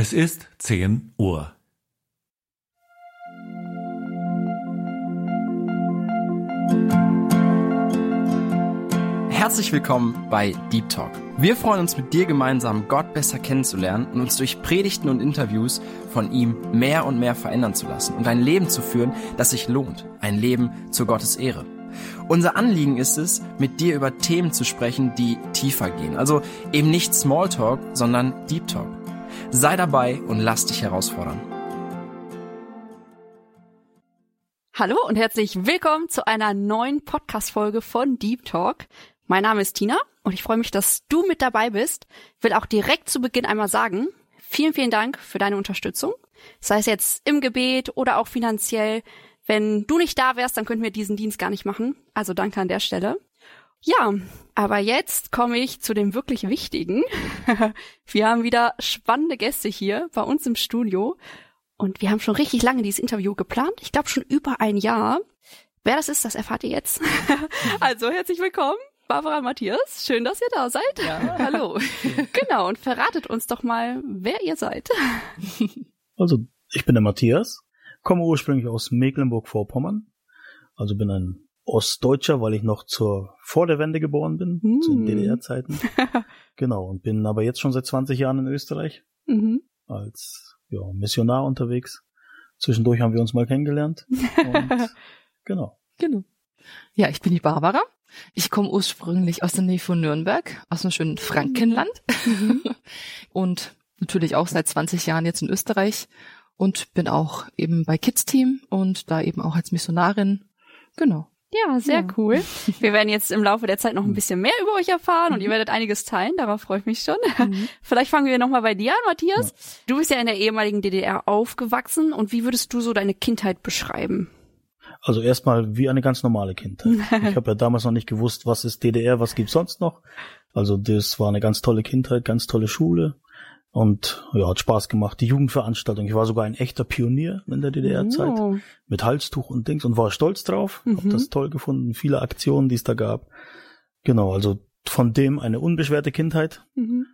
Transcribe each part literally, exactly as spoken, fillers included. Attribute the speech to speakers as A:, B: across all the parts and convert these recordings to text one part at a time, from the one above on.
A: Es ist zehn Uhr.
B: Herzlich willkommen bei Deep Talk. Wir freuen uns, mit dir gemeinsam Gott besser kennenzulernen und uns durch Predigten und Interviews von ihm mehr und mehr verändern zu lassen und ein Leben zu führen, das sich lohnt. Ein Leben zu Gottes Ehre. Unser Anliegen ist es, mit dir über Themen zu sprechen, die tiefer gehen. Also eben nicht Smalltalk, sondern Deep Talk. Sei dabei und lass dich herausfordern.
C: Hallo und herzlich willkommen zu einer neuen Podcast-Folge von Deep Talk. Mein Name ist Tina und ich freue mich, dass du mit dabei bist. Ich will auch direkt zu Beginn einmal sagen, vielen, vielen Dank für deine Unterstützung. Sei es jetzt im Gebet oder auch finanziell. Wenn du nicht da wärst, dann könnten wir diesen Dienst gar nicht machen. Also danke an der Stelle. Ja, aber jetzt komme ich zu dem wirklich Wichtigen. Wir haben wieder spannende Gäste hier bei uns im Studio. Und wir haben schon richtig lange dieses Interview geplant. Ich glaube schon über ein Jahr. Wer das ist, das erfahrt ihr jetzt. Also herzlich willkommen, Barbara und Matthias. Schön, dass ihr da seid.
D: Ja.
C: Hallo. Genau, und verratet uns doch mal, wer ihr seid.
D: Also, ich bin der Matthias, komme ursprünglich aus Mecklenburg-Vorpommern. Also bin ein Ostdeutscher, weil ich noch zur vor der Wende geboren bin, mm. zu den D D R-Zeiten. Genau, und bin aber jetzt schon seit zwanzig Jahren in Österreich mhm. als ja, Missionar unterwegs. Zwischendurch haben wir uns mal kennengelernt. Und genau.
E: Genau. Ja, ich bin die Barbara. Ich komme ursprünglich aus der Nähe von Nürnberg, aus einem schönen Frankenland. Mhm. Und natürlich auch seit zwanzig Jahren jetzt in Österreich. Und bin auch eben bei Kids Team und da eben auch als Missionarin. Genau.
C: Ja, sehr ja. cool. Wir werden jetzt im Laufe der Zeit noch ein bisschen mehr über euch erfahren und ihr werdet einiges teilen, darauf freue ich mich schon. Mhm. Vielleicht fangen wir nochmal bei dir an, Matthias. Ja. Du bist ja in der ehemaligen D D R aufgewachsen und wie würdest du so deine Kindheit beschreiben?
D: Also erstmal wie eine ganz normale Kindheit. Ich habe ja damals noch nicht gewusst, was ist D D R, was gibt's sonst noch. Also das war eine ganz tolle Kindheit, ganz tolle Schule. Und ja, hat Spaß gemacht. Die Jugendveranstaltung. Ich war sogar ein echter Pionier in der D D R-Zeit. Oh. Mit Halstuch und Dings und war stolz drauf. Mhm. Hab das toll gefunden. Viele Aktionen, die es da gab. Genau, also von dem eine unbeschwerte Kindheit. Mhm.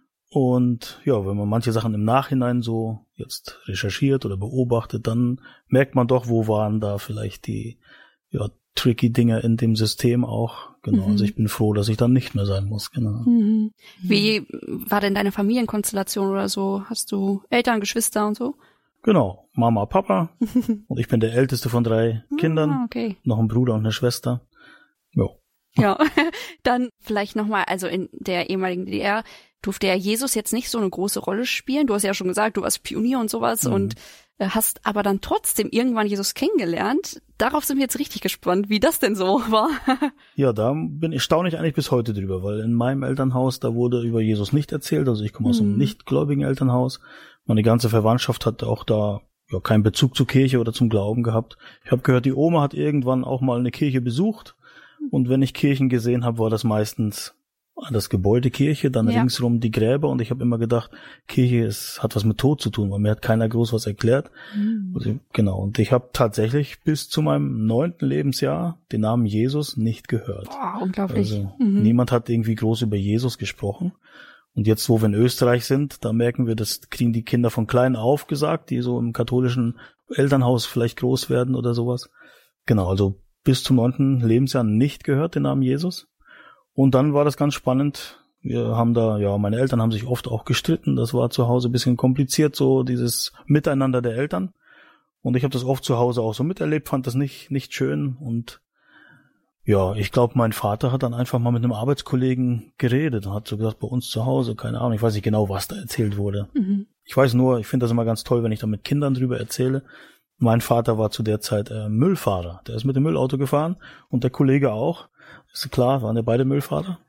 D: Und ja, wenn man manche Sachen im Nachhinein so jetzt recherchiert oder beobachtet, dann merkt man doch, wo waren da vielleicht die ja tricky Dinge in dem System auch. Genau, mhm. also ich bin froh, dass ich dann nicht mehr sein muss, genau.
C: Mhm. Wie war denn deine Familienkonstellation oder so? Hast du Eltern, Geschwister und so?
D: Genau, Mama, Papa und ich bin der älteste von drei ah, Kindern, okay. Noch ein Bruder und eine Schwester. Ja.
C: Ja, dann vielleicht nochmal, also in der ehemaligen D D R durfte ja Jesus jetzt nicht so eine große Rolle spielen. Du hast ja schon gesagt, du warst Pionier und sowas mhm. und hast aber dann trotzdem irgendwann Jesus kennengelernt. Darauf sind wir jetzt richtig gespannt, wie das denn so war.
D: Ja, da bin ich staune ich eigentlich bis heute drüber, weil in meinem Elternhaus, da wurde über Jesus nicht erzählt. Also ich komme aus einem mhm. nichtgläubigen Elternhaus. Meine ganze Verwandtschaft hat auch da ja keinen Bezug zur Kirche oder zum Glauben gehabt. Ich habe gehört, die Oma hat irgendwann auch mal eine Kirche besucht. Und wenn ich Kirchen gesehen habe, war das meistens das Gebäude Kirche, dann ja. ringsrum die Gräber und ich habe immer gedacht, Kirche ist, hat was mit Tod zu tun, weil mir hat keiner groß was erklärt. Mhm. Also, genau, und ich habe tatsächlich bis zu meinem neunten Lebensjahr den Namen Jesus nicht gehört.
C: Boah, unglaublich.
D: Also
C: mhm.
D: niemand hat irgendwie groß über Jesus gesprochen. Und jetzt, wo wir in Österreich sind, da merken wir, das kriegen die Kinder von klein auf gesagt, die so im katholischen Elternhaus vielleicht groß werden oder sowas. Genau, also bis zum neunten Lebensjahr nicht gehört, den Namen Jesus. Und dann war das ganz spannend. Wir haben da, ja, meine Eltern haben sich oft auch gestritten. Das war zu Hause ein bisschen kompliziert, so dieses Miteinander der Eltern. Und ich habe das oft zu Hause auch so miterlebt, fand das nicht nicht schön. Und ja, ich glaube, mein Vater hat dann einfach mal mit einem Arbeitskollegen geredet und hat so gesagt, bei uns zu Hause, keine Ahnung, ich weiß nicht genau, was da erzählt wurde. Mhm. Ich weiß nur, ich finde das immer ganz toll, wenn ich da mit Kindern drüber erzähle. Mein Vater war zu der Zeit äh, Müllfahrer. Der ist mit dem Müllauto gefahren und der Kollege auch. Ist klar, waren ja beide Müllfahrer.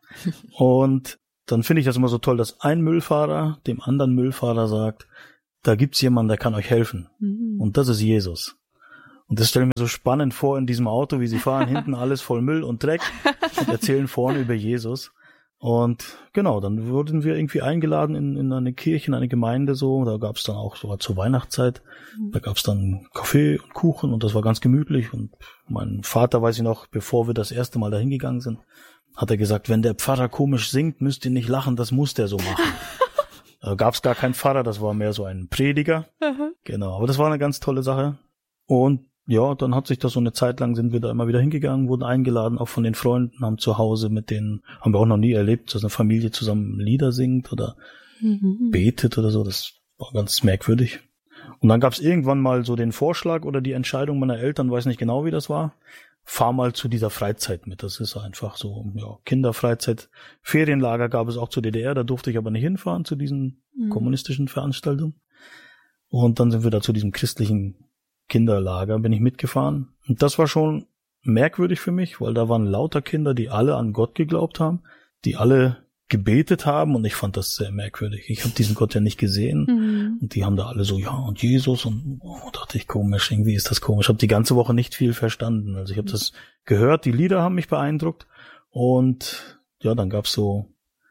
D: Und dann finde ich das immer so toll, dass ein Müllfahrer dem anderen Müllfahrer sagt, da gibt's jemanden, der kann euch helfen. Mhm. Und das ist Jesus. Und das stelle ich mir so spannend vor in diesem Auto, wie sie fahren, hinten alles voll Müll und Dreck und erzählen vorne über Jesus. Und genau, dann wurden wir irgendwie eingeladen in, in eine Kirche, in eine Gemeinde so. Da gab's dann auch so zur Weihnachtszeit, da gab's dann Kaffee und Kuchen und das war ganz gemütlich. Und mein Vater, weiß ich noch, bevor wir das erste Mal dahin gegangen sind, hat er gesagt, wenn der Pfarrer komisch singt, müsst ihr nicht lachen, das muss der so machen. Da gab es gar keinen Pfarrer, das war mehr so ein Prediger.
C: Aha.
D: Genau, aber das war eine ganz tolle Sache. Und ja, dann hat sich das so eine Zeit lang, sind wir da immer wieder hingegangen, wurden eingeladen, auch von den Freunden, haben zu Hause mit denen, haben wir auch noch nie erlebt, dass eine Familie zusammen Lieder singt oder
C: Mhm.
D: betet oder so. Das war ganz merkwürdig. Und dann gab es irgendwann mal so den Vorschlag oder die Entscheidung meiner Eltern, weiß nicht genau, wie das war, fahr mal zu dieser Freizeit mit. Das ist einfach so, ja, Kinderfreizeit. Ferienlager gab es auch zur D D R, da durfte ich aber nicht hinfahren zu diesen
C: Mhm.
D: kommunistischen Veranstaltungen. Und dann sind wir da zu diesem christlichen Kinderlager, bin ich mitgefahren. Und das war schon merkwürdig für mich, weil da waren lauter Kinder, die alle an Gott geglaubt haben, die alle gebetet haben, und ich fand das sehr merkwürdig. Ich habe diesen Gott ja nicht gesehen.
C: Mhm.
D: Und die haben da alle so, ja, und Jesus, und oh, dachte ich, komisch, irgendwie ist das komisch. Ich habe die ganze Woche nicht viel verstanden. Also ich habe das gehört, die Lieder haben mich beeindruckt, und ja, dann gab's so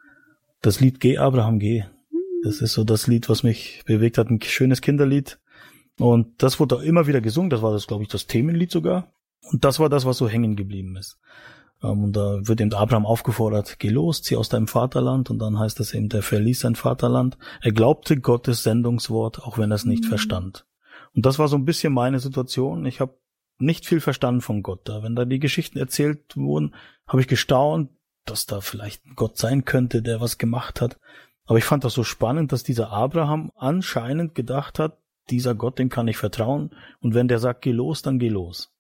D: das Lied Geh, Abraham, geh. Das ist so das Lied, was mich bewegt hat, ein schönes Kinderlied. Und das wurde auch immer wieder gesungen, das war das, glaube ich, das Themenlied sogar. Und das war das, was so hängen geblieben ist. Und da wird eben Abraham aufgefordert, geh los, zieh aus deinem Vaterland, und dann heißt es eben, der verließ sein Vaterland. Er glaubte Gottes Sendungswort, auch wenn er es nicht
C: Mhm.
D: verstand. Und das war so ein bisschen meine Situation. Ich habe nicht viel verstanden von Gott. Da, wenn da die Geschichten erzählt wurden, habe ich gestaunt, dass da vielleicht ein Gott sein könnte, der was gemacht hat. Aber ich fand das so spannend, dass dieser Abraham anscheinend gedacht hat, dieser Gott, dem kann ich vertrauen, und wenn der sagt, geh los, dann geh los.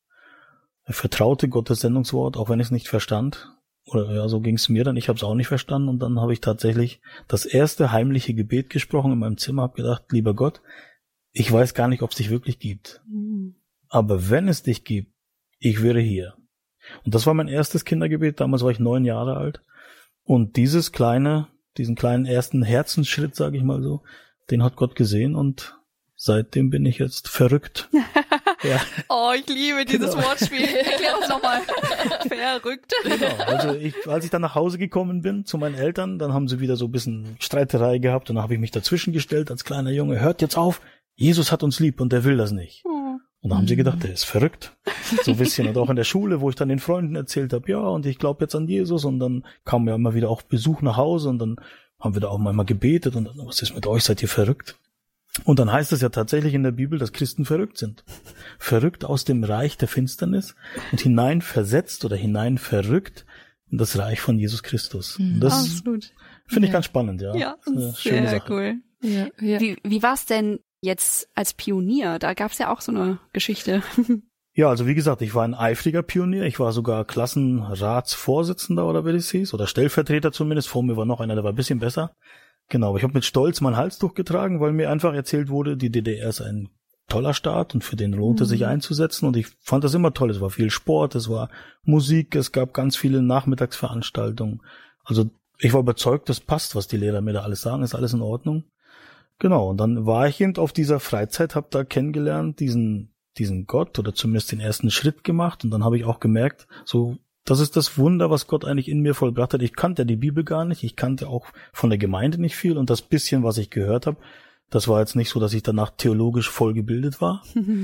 D: Er vertraute Gottes Sendungswort, auch wenn ich es nicht verstand. Oder ja, so ging es mir dann. Ich habe es auch nicht verstanden. Und dann habe ich tatsächlich das erste heimliche Gebet gesprochen in meinem Zimmer, habe gedacht, lieber Gott, ich weiß gar nicht, ob es dich wirklich gibt.
C: Mhm.
D: Aber wenn es dich gibt, ich wäre hier. Und das war mein erstes Kindergebet. Damals war ich neun Jahre alt. Und dieses kleine, diesen kleinen ersten Herzensschritt, sage ich mal so, den hat Gott gesehen, und seitdem bin ich jetzt verrückt. Ja.
C: Oh, ich liebe dieses
D: Genau.
C: Wortspiel. Erklär uns nochmal. Verrückt.
D: Genau, also ich, als ich dann nach Hause gekommen bin zu meinen Eltern, dann haben sie wieder so ein bisschen Streiterei gehabt, und dann habe ich mich dazwischen gestellt als kleiner Junge, hört jetzt auf, Jesus hat uns lieb und der will das nicht.
C: Oh.
D: Und dann haben sie gedacht, der ist verrückt. So ein bisschen. Und auch in der Schule, wo ich dann den Freunden erzählt habe, ja, und ich glaube jetzt an Jesus, und dann kam ja immer wieder auch Besuch nach Hause, und dann haben wir da auch mal gebetet, und dann, was ist mit euch, seid ihr verrückt? Und dann heißt es ja tatsächlich in der Bibel, dass Christen verrückt sind. Verrückt aus dem Reich der Finsternis und hinein versetzt oder hinein verrückt in das Reich von Jesus Christus. Und das
C: Absolut.
D: finde ich
E: Ja.
D: ganz spannend, ja.
C: Ja,
D: Das ist eine schöne
C: sehr
D: Sache.
C: cool.
E: Ja, ja.
C: Wie, wie war es denn jetzt als Pionier? Da gab es ja auch so eine Geschichte.
D: Ja, also wie gesagt, ich war ein eifriger Pionier. Ich war sogar Klassenratsvorsitzender, oder wie das hieß, oder Stellvertreter zumindest. Vor mir war noch einer, der war ein bisschen besser. Genau, aber ich habe mit Stolz mein Halstuch getragen, weil mir einfach erzählt wurde, die D D R ist ein toller Staat und für den lohnt es sich einzusetzen, und ich fand das immer toll. Es war viel Sport, es war Musik, es gab ganz viele Nachmittagsveranstaltungen. Also ich war überzeugt, das passt, was die Lehrer mir da alles sagen, ist alles in Ordnung. Genau, und dann war ich eben auf dieser Freizeit, habe da kennengelernt, diesen diesen Gott, oder zumindest den ersten Schritt gemacht, und dann habe ich auch gemerkt, so, das ist das Wunder, was Gott eigentlich in mir vollbracht hat. Ich kannte die Bibel gar nicht, ich kannte auch von der Gemeinde nicht viel, und das bisschen, was ich gehört habe, das war jetzt nicht so, dass ich danach theologisch voll gebildet war,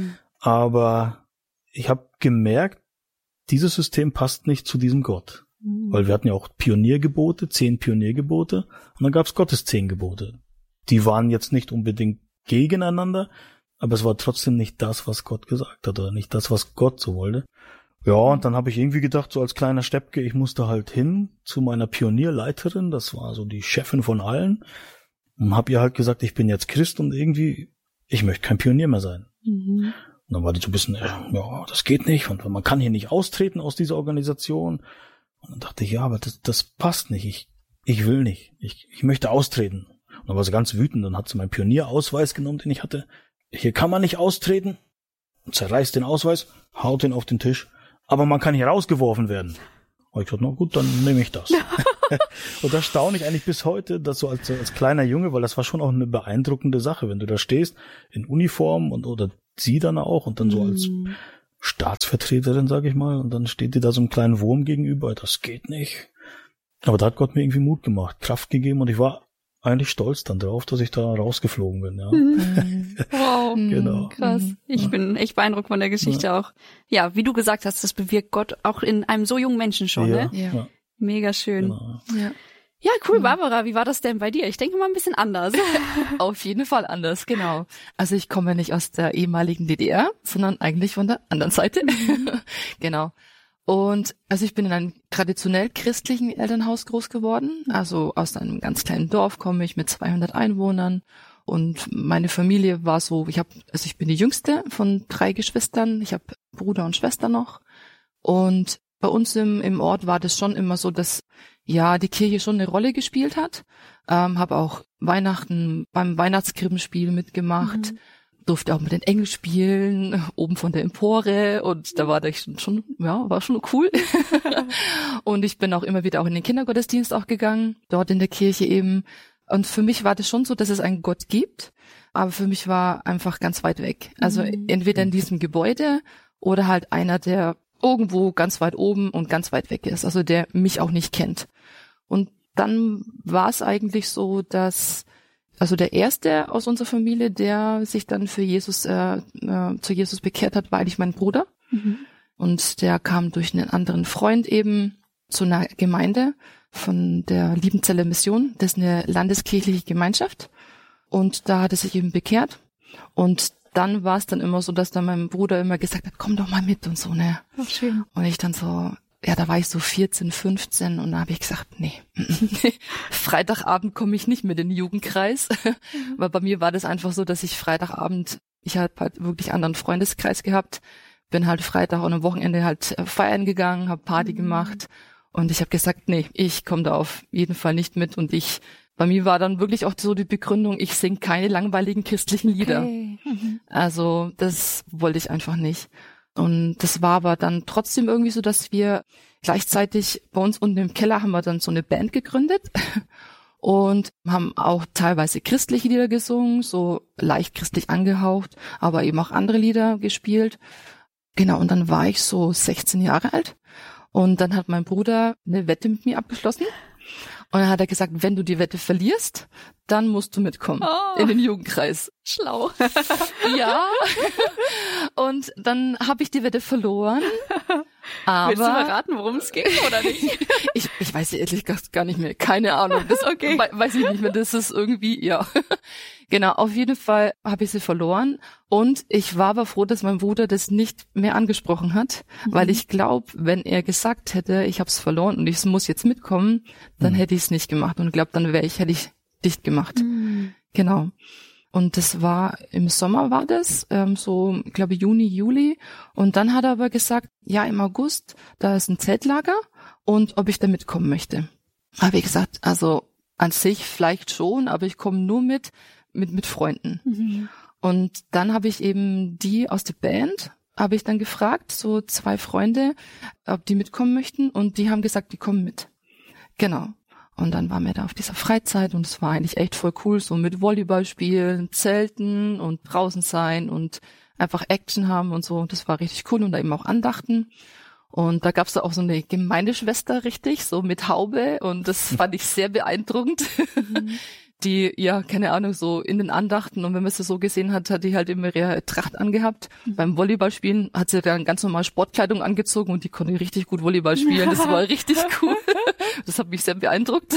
D: aber ich habe gemerkt, dieses System passt nicht zu diesem Gott, weil wir hatten ja auch Pioniergebote, zehn Pioniergebote, und dann gab es Gottes zehn Gebote. Die waren jetzt nicht unbedingt gegeneinander, aber es war trotzdem nicht das, was Gott gesagt hat, oder nicht das, was Gott so wollte. Ja, und dann habe ich irgendwie gedacht, so als kleiner Steppke, ich musste halt hin zu meiner Pionierleiterin, das war so die Chefin von allen, und habe ihr halt gesagt, ich bin jetzt Christ, und irgendwie, ich möchte kein Pionier mehr sein.
C: Mhm.
D: Und dann war die so ein bisschen, ja, das geht nicht, und man kann hier nicht austreten aus dieser Organisation. Und dann dachte ich, ja, aber das, das passt nicht, ich, ich will nicht, ich, ich möchte austreten. Und dann war sie ganz wütend, dann hat sie meinen Pionierausweis genommen, den ich hatte. Hier kann man nicht austreten, und zerreißt den Ausweis, haut den auf den Tisch, aber man kann hier rausgeworfen werden. Und ich dachte, na gut, dann nehme ich das. Und da staune ich eigentlich bis heute, dass so als, als kleiner Junge, weil das war schon auch eine beeindruckende Sache, wenn du da stehst, in Uniform, und oder sie dann auch, und dann so als
C: Mhm.
D: Staatsvertreterin, sag ich mal, und dann steht dir da so ein kleiner Wurm gegenüber, das geht nicht. Aber da hat Gott mir irgendwie Mut gemacht, Kraft gegeben, und ich war eigentlich stolz dann drauf, dass ich da rausgeflogen bin, ja.
C: Wow.
D: Genau.
C: Krass. Ich bin echt beeindruckt von der Geschichte auch. Ja, wie du gesagt hast, das bewirkt Gott auch in einem so jungen Menschen schon,
D: Ja,
C: ne?
E: Ja.
D: ja,
C: Mega schön.
D: genau.
E: Ja.
C: Ja, cool, Barbara, wie war das denn bei dir? Ich denke mal ein bisschen anders.
E: Auf jeden Fall anders, genau. Also ich komme nicht aus der ehemaligen D D R, sondern eigentlich von der anderen Seite. Genau. Und also ich bin in einem traditionell christlichen Elternhaus groß geworden. Also aus einem ganz kleinen Dorf komme ich mit zweihundert Einwohnern. Und meine Familie war so, ich habe, also ich bin die jüngste von drei Geschwistern. Ich habe Bruder und Schwester noch. Und bei uns im, im Ort war das schon immer so, dass ja die Kirche schon eine Rolle gespielt hat. Ähm, habe auch Weihnachten beim Weihnachtskrippenspiel mitgemacht, mhm. durfte auch mit den Engeln spielen, oben von der Empore, und da war ich schon, schon ja, war schon cool. Und ich bin auch immer wieder auch in den Kindergottesdienst auch gegangen, dort in der Kirche eben. Und für mich war das schon so, dass es einen Gott gibt, aber für mich war einfach ganz weit weg. Also mhm. entweder in diesem Gebäude oder halt einer, der irgendwo ganz weit oben und ganz weit weg ist, also der mich auch nicht kennt. Und dann war es eigentlich so, dass also der erste aus unserer Familie, der sich dann für Jesus äh, äh, zu Jesus bekehrt hat, war eigentlich mein Bruder. Mhm. Und der kam durch einen anderen Freund eben zu einer Gemeinde von der Liebenzeller Mission. Das ist eine landeskirchliche Gemeinschaft. Und da hat er sich eben bekehrt. Und dann war es dann immer so, dass dann mein Bruder immer gesagt hat, komm doch mal mit und so, ne?
C: Ach, schön.
E: Und ich dann so, ja, da war ich so vierzehn, fünfzehn und da habe ich gesagt, nee, Freitagabend komme ich nicht mit in den Jugendkreis, mhm. weil bei mir war das einfach so, dass ich Freitagabend, ich habe halt wirklich einen anderen Freundeskreis gehabt, bin halt Freitag und am Wochenende halt feiern gegangen, habe Party mhm. gemacht und ich habe gesagt, nee, ich komme da auf jeden Fall nicht mit. Und ich Bei mir war dann wirklich auch so die Begründung, ich singe keine langweiligen christlichen Lieder. Okay. Mhm. Also das wollte ich einfach nicht. Und das war aber dann trotzdem irgendwie so, dass wir gleichzeitig bei uns unten im Keller haben wir dann so eine Band gegründet und haben auch teilweise christliche Lieder gesungen, so leicht christlich angehaucht, aber eben auch andere Lieder gespielt. Genau, und dann war ich so sechzehn Jahre alt und dann hat mein Bruder eine Wette mit mir abgeschlossen. Und dann hat er gesagt, wenn du die Wette verlierst, dann musst du mitkommen oh, in den Jugendkreis.
C: Schlau.
E: Ja. Und dann habe ich die Wette verloren. Aber
C: willst du mal raten, worum es ging oder nicht?
E: ich, ich weiß ehrlich gesagt gar nicht mehr. Keine Ahnung. Das okay. we- weiß ich nicht mehr. Das ist irgendwie, ja. Genau, auf jeden Fall habe ich sie verloren. Und ich war aber froh, dass mein Bruder das nicht mehr angesprochen hat, mhm. weil ich glaube, wenn er gesagt hätte, ich habe es verloren und ich muss jetzt mitkommen, dann mhm. hätte ich es nicht gemacht. Und ich glaube, dann wäre ich, hätte ich dicht gemacht. Mhm. Genau. Und das war, im Sommer war das, ähm, so, ich glaube, Juni, Juli. Und dann hat er aber gesagt, ja, im August, da ist ein Zeltlager und ob ich da mitkommen möchte. Habe ich gesagt, also an sich vielleicht schon, aber ich komme nur mit, mit, mit Freunden. Mhm. Und dann habe ich eben die aus der Band, habe ich dann gefragt, so zwei Freunde, ob die mitkommen möchten. Und die haben gesagt, die kommen mit. Genau. Und dann waren wir da auf dieser Freizeit und es war eigentlich echt voll cool, so mit Volleyball spielen, Zelten und draußen sein und einfach Action haben und so. Das war richtig cool und da eben auch Andachten. Und da gab's da auch so eine Gemeindeschwester richtig, so mit Haube und das fand ich sehr beeindruckend. Mhm. Die, ja, keine Ahnung, so in den Andachten und wenn man sie so gesehen hat, hat die halt immer ihre Tracht angehabt. Mhm. Beim Volleyballspielen hat sie dann ganz normal Sportkleidung angezogen und die konnte richtig gut Volleyball spielen. Das war richtig cool. Das hat mich sehr beeindruckt.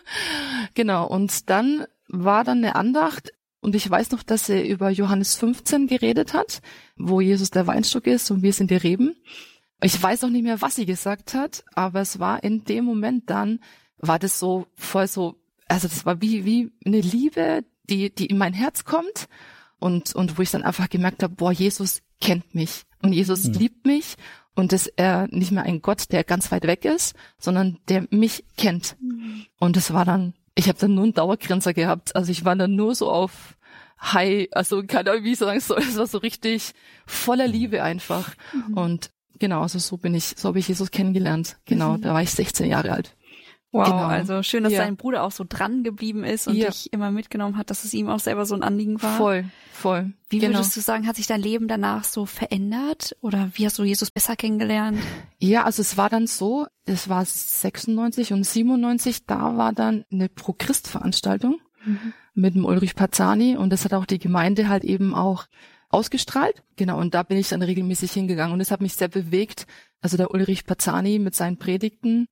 E: Genau, und dann war dann eine Andacht und ich weiß noch, dass sie über Johannes fünfzehn geredet hat, wo Jesus der Weinstock ist und wir sind die Reben. Ich weiß auch nicht mehr, was sie gesagt hat, aber es war in dem Moment dann, war das so voll so, also das war wie wie eine Liebe, die die in mein Herz kommt und und wo ich dann einfach gemerkt habe, boah, Jesus kennt mich und Jesus mhm. liebt mich und dass er nicht mehr ein Gott, der ganz weit weg ist, sondern der mich kennt. Mhm. Und das war dann, ich habe dann nur einen Dauergrinser gehabt, also ich war dann nur so auf High, also keine Ahnung, wie ich sagen soll, es war so richtig voller Liebe einfach. Mhm. Und genau, also so bin ich, so habe ich Jesus kennengelernt. Genau, mhm. da war ich sechzehn Jahre alt.
C: Wow,
E: genau.
C: Also schön, dass
E: ja.
C: dein Bruder auch so dran geblieben ist und
E: ja.
C: dich immer mitgenommen hat, dass es ihm auch selber so ein Anliegen war.
E: Voll, voll.
C: Wie
E: genau.
C: würdest du sagen, hat sich dein Leben danach so verändert oder wie hast du Jesus besser kennengelernt?
E: Ja, also es war dann so, es war sechsundneunzig und siebenundneunzig, da war dann eine Pro-Christ-Veranstaltung mhm. mit dem Ulrich Parzani und das hat auch die Gemeinde halt eben auch ausgestrahlt. Genau, und da bin ich dann regelmäßig hingegangen und es hat mich sehr bewegt. Also der Ulrich Parzani mit seinen Predigten,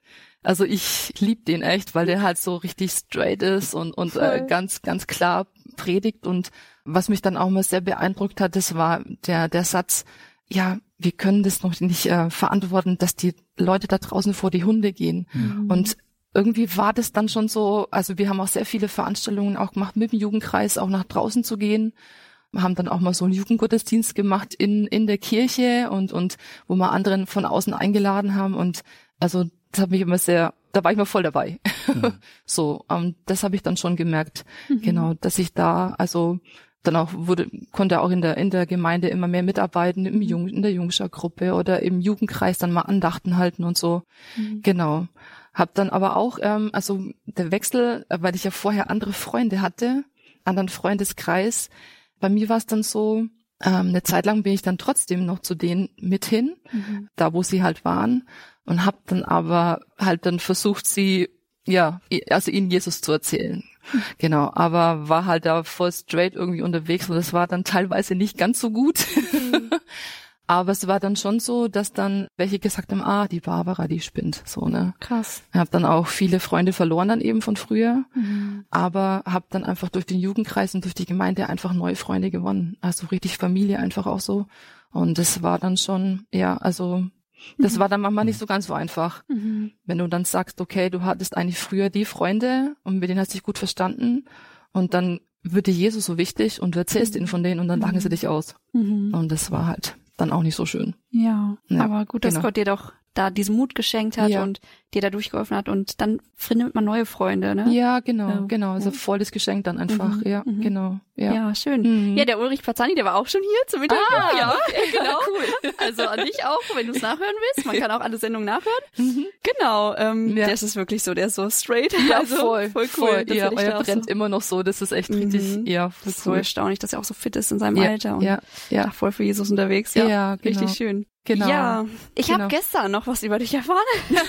E: Also ich lieb den echt, weil der halt so richtig straight ist und, und äh, ganz, ganz klar predigt. Und was mich dann auch mal sehr beeindruckt hat, das war der, der Satz, ja, wir können das noch nicht äh, verantworten, dass die Leute da draußen vor die Hunde gehen. Mhm. Und irgendwie war das dann schon so, also wir haben auch sehr viele Veranstaltungen auch gemacht mit dem Jugendkreis, auch nach draußen zu gehen. Wir haben dann auch mal so einen Jugendgottesdienst gemacht in in der Kirche und und wo wir anderen von außen eingeladen haben. Und also das hat mich immer sehr, da war ich mal voll dabei. Mhm. So, um, das habe ich dann schon gemerkt, mhm. genau, dass ich da, also dann auch wurde, konnte auch in der in der Gemeinde immer mehr mitarbeiten, im Jung, in der Jungschergruppe oder im Jugendkreis dann mal Andachten halten und so. Mhm. Genau. Hab dann aber auch, ähm, also der Wechsel, weil ich ja vorher andere Freunde hatte, anderen Freundeskreis, bei mir war es dann so, ähm, eine Zeit lang bin ich dann trotzdem noch zu denen mit hin, mhm. da wo sie halt waren, und habe dann aber halt dann versucht, sie, ja, also ihnen Jesus zu erzählen. Mhm. Genau, aber war halt da voll straight irgendwie unterwegs und das war dann teilweise nicht ganz so gut. Mhm. Aber es war dann schon so, dass dann welche gesagt haben, ah, die Barbara, die spinnt, so, ne.
C: Krass.
E: Ich habe dann auch viele Freunde verloren dann eben von früher, mhm. aber habe dann einfach durch den Jugendkreis und durch die Gemeinde einfach neue Freunde gewonnen. Also richtig Familie einfach auch so. Und das war dann schon, ja, also das mhm. war dann manchmal nicht so ganz so einfach. Mhm. Wenn du dann sagst, okay, du hattest eigentlich früher die Freunde und mit denen hast du dich gut verstanden und dann wird dir Jesus so wichtig und du erzählst mhm. ihnen von denen und dann lachen mhm. sie dich aus. Mhm. Und das war halt dann auch nicht so schön.
C: Ja, ja, aber gut, dass genau. Gott dir doch da diesen Mut geschenkt hat ja. und dir da durchgeholfen hat und dann findet man neue Freunde, ne?
E: Ja, genau, ja. genau, also
C: ja.
E: volles Geschenk dann einfach, mhm. ja, mhm. genau. Ja,
C: ja schön. Mhm. Ja, der Ulrich Pazzani, der war auch schon hier zum Interview. Ah, ja, okay, genau. Cool. Also an dich auch, wenn du es nachhören willst. Man kann auch alle Sendungen nachhören. Mhm. Genau, ähm, ja. das ist wirklich so, der ist so straight.
E: Ja,
C: also,
E: voll,
C: voll cool.
E: Voll, ja, er brennt so. immer noch so, das ist echt richtig, mhm. ja,
C: das ist cool. So erstaunlich, dass er auch so fit ist in seinem
E: ja.
C: Alter und
E: ja. Ja.
C: voll für Jesus unterwegs. Ja,
E: ja genau.
C: Richtig schön.
E: Genau.
C: Ja, ich
E: genau.
C: habe gestern noch was über dich erfahren.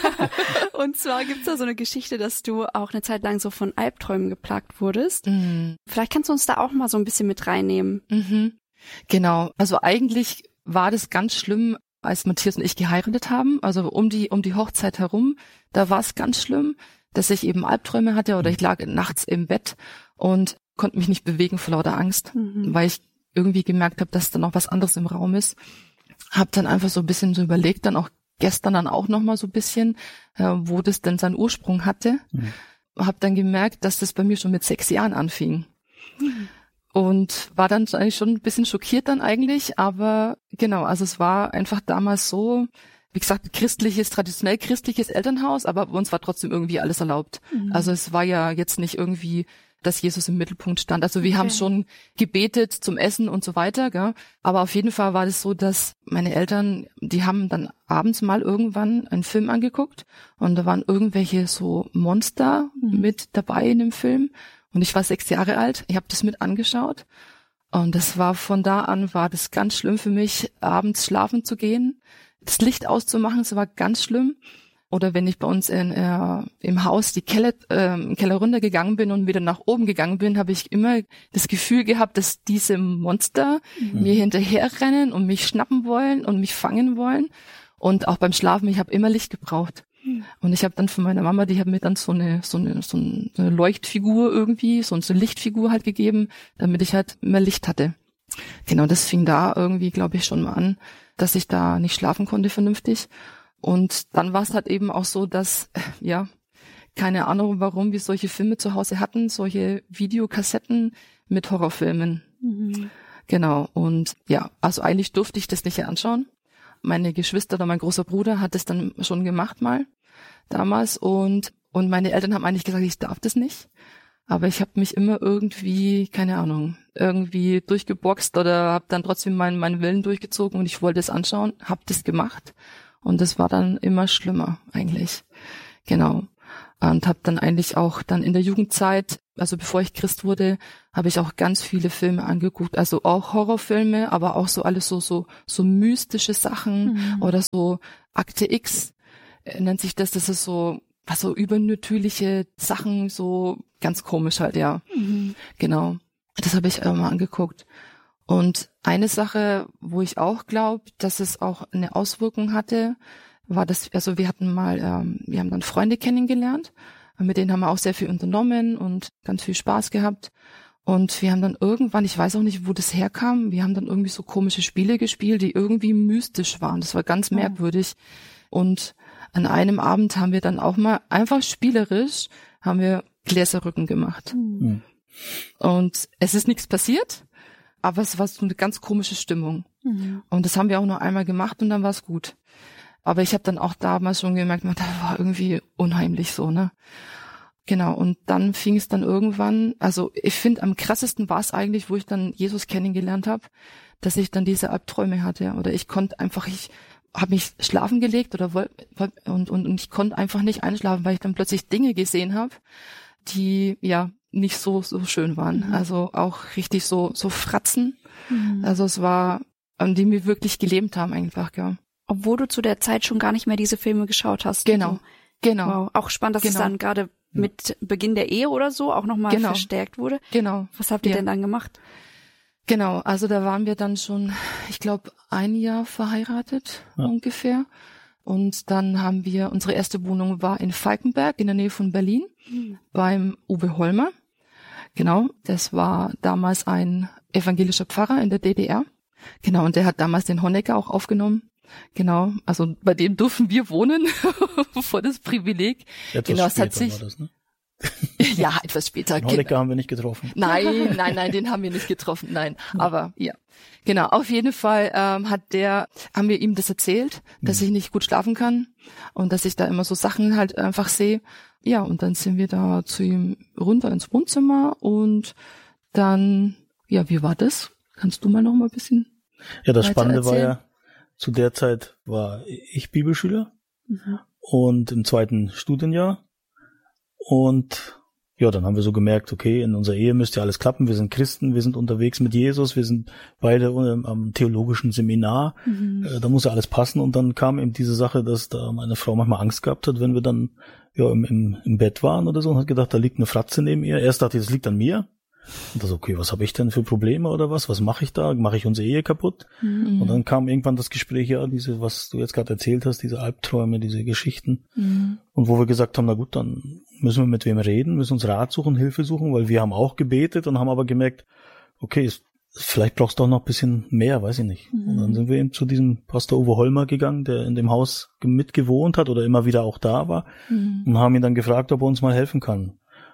C: Und zwar gibt's da so eine Geschichte, dass du auch eine Zeit lang so von Albträumen geplagt wurdest. Mhm. Vielleicht kannst du uns da auch mal so ein bisschen mit reinnehmen.
E: Mhm. Genau. Also eigentlich war das ganz schlimm, als Matthias und ich geheiratet haben. Also um die um die Hochzeit herum, da war es ganz schlimm, dass ich eben Albträume hatte oder ich lag nachts im Bett und konnte mich nicht bewegen vor lauter Angst, mhm. weil ich irgendwie gemerkt habe, dass da noch was anderes im Raum ist. Hab dann einfach so ein bisschen so überlegt, dann auch gestern dann auch noch mal so ein bisschen, äh, wo das denn seinen Ursprung hatte. Mhm. Hab dann gemerkt, dass das bei mir schon mit sechs Jahren anfing. Mhm. Und war dann eigentlich schon ein bisschen schockiert dann eigentlich, aber genau, also es war einfach damals so, wie gesagt, christliches, traditionell christliches Elternhaus, aber bei uns war trotzdem irgendwie alles erlaubt. Mhm. Also es war ja jetzt nicht irgendwie, dass Jesus im Mittelpunkt stand. Also wir okay. haben schon gebetet zum Essen und so weiter, gell? Aber auf jeden Fall war das so, dass meine Eltern, die haben dann abends mal irgendwann einen Film angeguckt und da waren irgendwelche so Monster mhm. mit dabei in dem Film und ich war sechs Jahre alt, ich habe das mit angeschaut und das war von da an, war das ganz schlimm für mich, abends schlafen zu gehen, das Licht auszumachen, das war ganz schlimm. Oder wenn ich bei uns in, äh, im Haus die Keller, äh, im Keller runtergegangen bin und wieder nach oben gegangen bin, habe ich immer das Gefühl gehabt, dass diese Monster mhm. mir hinterherrennen und mich schnappen wollen und mich fangen wollen. Und auch beim Schlafen, ich habe immer Licht gebraucht. Mhm. Und ich habe dann von meiner Mama, die hat mir dann so eine so eine so eine Leuchtfigur irgendwie, so eine Lichtfigur halt gegeben, damit ich halt immer Licht hatte. Genau, das fing da irgendwie, glaube ich, schon mal an, dass ich da nicht schlafen konnte vernünftig. Und dann war es halt eben auch so, dass, ja, keine Ahnung, warum wir solche Filme zu Hause hatten, solche Videokassetten mit Horrorfilmen. Mhm. Genau, und ja, also eigentlich durfte ich das nicht anschauen. Meine Geschwister oder mein großer Bruder hat es dann schon gemacht mal, damals. Und und meine Eltern haben eigentlich gesagt, ich darf das nicht. Aber ich habe mich immer irgendwie, keine Ahnung, irgendwie durchgeboxt oder habe dann trotzdem meinen meinen Willen durchgezogen und ich wollte es anschauen, habe das gemacht. Und das war dann immer schlimmer eigentlich. Genau. Und habe dann eigentlich auch dann in der Jugendzeit, also bevor ich Christ wurde, habe ich auch ganz viele Filme angeguckt. Also auch Horrorfilme, aber auch so alles so so so mystische Sachen mhm. oder so Akte X äh, nennt sich das. Das ist so was so übernatürliche Sachen, so ganz komisch halt, ja. Mhm. Genau. Das habe ich immer angeguckt. Und eine Sache, wo ich auch glaube, dass es auch eine Auswirkung hatte, war das, also wir hatten mal, ähm, wir haben dann Freunde kennengelernt, mit denen haben wir auch sehr viel unternommen und ganz viel Spaß gehabt. Und wir haben dann irgendwann, ich weiß auch nicht, wo das herkam, wir haben dann irgendwie so komische Spiele gespielt, die irgendwie mystisch waren. Das war ganz merkwürdig. Und an einem Abend haben wir dann auch mal einfach spielerisch, haben wir Gläserrücken gemacht. Mhm. Und es ist nichts passiert, aber es war so eine ganz komische Stimmung. Mhm. Und das haben wir auch nur einmal gemacht und dann war es gut. Aber ich habe dann auch damals schon gemerkt, das war irgendwie unheimlich so, ne? Genau, und dann fing es dann irgendwann, also ich finde, am krassesten war es eigentlich, wo ich dann Jesus kennengelernt habe, dass ich dann diese Albträume hatte. Oder ich konnte einfach, ich habe mich schlafen gelegt oder wollt, und, und, und ich konnte einfach nicht einschlafen, weil ich dann plötzlich Dinge gesehen habe, die ja nicht so so schön waren. Mhm. Also auch richtig so so Fratzen. Mhm. Also es war, an die wir wirklich gelebt haben einfach, ja.
C: Obwohl du zu der Zeit schon gar nicht mehr diese Filme geschaut hast.
E: Genau,
C: so.
E: genau.
C: Wow. Auch spannend, dass
E: genau.
C: es dann gerade mit Beginn der Ehe oder so auch nochmal
E: genau.
C: verstärkt wurde.
E: Genau.
C: Was habt ihr
E: ja.
C: denn dann gemacht?
E: Genau, also da waren wir dann schon, ich glaube, ein Jahr verheiratet ja. ungefähr. Und dann haben wir, unsere erste Wohnung war in Falkenberg in der Nähe von Berlin mhm. beim Uwe Holmer. Genau, das war damals ein evangelischer Pfarrer in der D D R. Genau, und der hat damals den Honecker auch aufgenommen. Genau, also bei dem durften wir wohnen, vor das Privileg.
D: Etwas
E: genau, es
D: später
E: hat sich,
D: war das, ne?
E: Ja, etwas später.
D: Den Honecker haben wir nicht getroffen.
E: Nein, nein, nein, den haben wir nicht getroffen, nein. Aber ja, genau. Auf jeden Fall ähm, hat der, haben wir ihm das erzählt, dass mhm. ich nicht gut schlafen kann und dass ich da immer so Sachen halt einfach sehe. Ja, und dann sind wir da zu ihm runter ins Wohnzimmer und dann, ja, wie war das? Kannst du mal noch mal ein bisschen
D: Ja, das Spannende
E: erzählen?
D: war ja, zu der Zeit war ich Bibelschüler
E: mhm.
D: und im zweiten Studienjahr. Und ja, dann haben wir so gemerkt, okay, in unserer Ehe müsste ja alles klappen. Wir sind Christen, wir sind unterwegs mit Jesus, wir sind beide am theologischen Seminar. Mhm. Äh, da muss ja alles passen. Und dann kam eben diese Sache, dass da meine Frau manchmal Angst gehabt hat, wenn wir dann ja im, im, im Bett waren oder so und hat gedacht, da liegt eine Fratze neben ihr. Erst dachte ich, das liegt an mir. Und das, okay, was habe ich denn für Probleme oder was? Was mache ich da? Mache ich unsere Ehe kaputt? Mhm. Und dann kam irgendwann das Gespräch, ja, diese, was du jetzt gerade erzählt hast, diese Albträume, diese Geschichten. Mhm. Und wo wir gesagt haben, na gut, dann müssen wir mit wem reden, müssen uns Rat suchen, Hilfe suchen, weil wir haben auch gebetet und haben aber gemerkt, okay, es, vielleicht brauchst du auch noch ein bisschen mehr, weiß ich nicht. Mhm. Und dann sind wir eben zu diesem Pastor Uwe Holmer gegangen, der in dem Haus mitgewohnt hat oder immer wieder auch da war, mhm. und haben ihn dann gefragt, ob er uns mal helfen kann.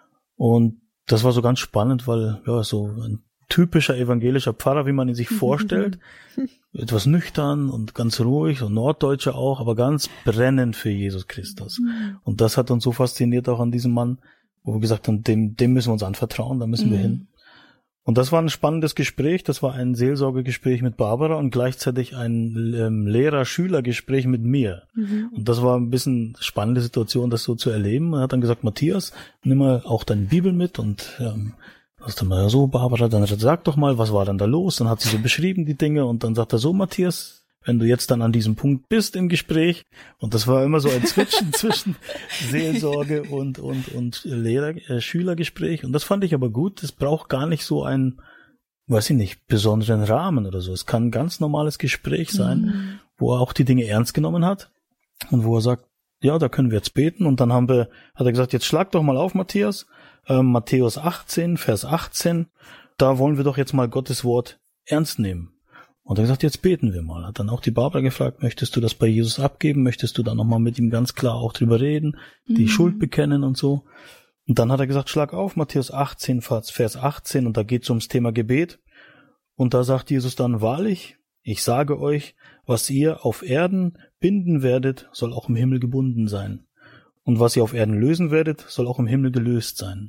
D: Und das war so ganz spannend, weil ja so ein typischer evangelischer Pfarrer, wie man ihn sich vorstellt, etwas nüchtern und ganz ruhig und Norddeutscher auch, aber ganz brennend für Jesus Christus. Und das hat uns so fasziniert auch an diesem Mann, wo wir gesagt haben, dem, dem müssen wir uns anvertrauen, da müssen wir hin. Und das war ein spannendes Gespräch, das war ein Seelsorgegespräch mit Barbara und gleichzeitig ein ähm, Lehrer-Schüler-Gespräch mit mir. Mhm. Und das war ein bisschen spannende Situation, das so zu erleben. Er hat dann gesagt, Matthias, nimm mal auch deine Bibel mit und ähm, was dann mal ja so, Barbara, dann sag doch mal, was war dann da los? Dann hat sie so beschrieben die Dinge und dann sagt er so, Matthias, wenn du jetzt dann an diesem Punkt bist im Gespräch, und das war immer so ein Switchen zwischen Seelsorge und und und Lehrer äh, Schülergespräch, und das fand ich aber gut. Es braucht gar nicht so einen, weiß ich nicht, besonderen Rahmen oder so. Es kann ein ganz normales Gespräch sein, mhm. wo er auch die Dinge ernst genommen hat und wo er sagt, ja, da können wir jetzt beten. Und dann haben wir, hat er gesagt, jetzt schlag doch mal auf, Matthias, äh, Matthäus achtzehn, Vers achtzehn, da wollen wir doch jetzt mal Gottes Wort ernst nehmen. Und er hat gesagt, jetzt beten wir mal. Hat dann auch die Barbara gefragt, möchtest du das bei Jesus abgeben? Möchtest du da nochmal mit ihm ganz klar auch drüber reden, die mhm. Schuld bekennen und so? Und dann hat er gesagt, schlag auf, Matthäus achtzehn, Vers achtzehn, und da geht es ums Thema Gebet. Und da sagt Jesus dann, wahrlich, ich sage euch, was ihr auf Erden binden werdet, soll auch im Himmel gebunden sein. Und was ihr auf Erden lösen werdet, soll auch im Himmel gelöst sein.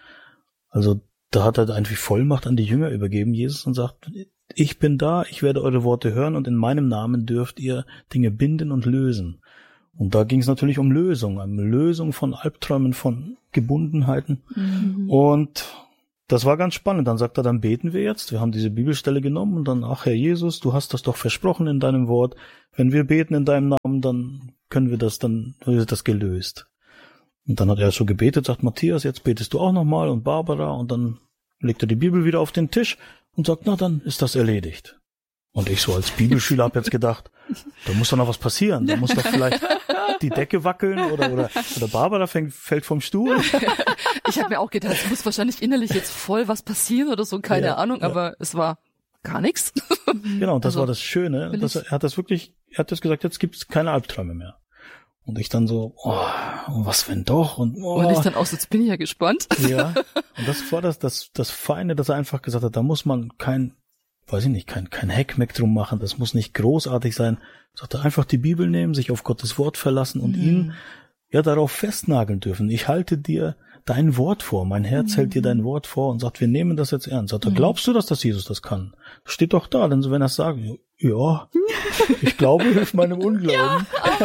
D: Also da hat er einfach Vollmacht an die Jünger übergeben, Jesus, und sagt, ich bin da, ich werde eure Worte hören und in meinem Namen dürft ihr Dinge binden und lösen. Und da ging es natürlich um Lösung, um Lösung von Albträumen, von Gebundenheiten. Mhm. Und das war ganz spannend. Dann sagt er, dann beten wir jetzt. Wir haben diese Bibelstelle genommen und dann, ach Herr Jesus, du hast das doch versprochen in deinem Wort. Wenn wir beten in deinem Namen, dann können wir das, dann wird das gelöst. Und dann hat er so gebetet, sagt Matthias, jetzt betest du auch nochmal und Barbara, und dann legt er die Bibel wieder auf den Tisch und sagt, na, dann ist das erledigt. Und ich so als Bibelschüler habe jetzt gedacht, da muss doch noch was passieren. Da muss doch vielleicht die Decke wackeln oder oder, oder Barbara fängt, fällt vom Stuhl.
E: Ich habe mir auch gedacht, es muss wahrscheinlich innerlich jetzt voll was passieren oder so, keine
D: ja,
E: Ahnung,
D: ja.
E: aber es war gar nichts.
D: Genau, und das
E: also,
D: war das Schöne. Dass er, er hat das wirklich, er hat das gesagt, jetzt gibt's keine Albträume mehr. Und ich dann so, oh, was wenn doch? Und, oh.
E: und ich dann auch so, jetzt bin ich ja gespannt.
D: Ja, und das war das, das, das Feine, dass er einfach gesagt hat, da muss man kein, weiß ich nicht, kein, kein Heckmeck drum machen, das muss nicht großartig sein. Er sagte, einfach die Bibel nehmen, sich auf Gottes Wort verlassen und mhm. ihn ja darauf festnageln dürfen. Ich halte dir dein Wort vor, mein Herz mhm. hält dir dein Wort vor und sagt, wir nehmen das jetzt ernst. Sagt er, mhm. glaubst du, dass das Jesus das kann? Das steht doch da, denn so wenn er es sagt, ja, ich glaube, hilft meinem Unglauben.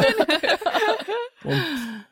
D: Ja. Und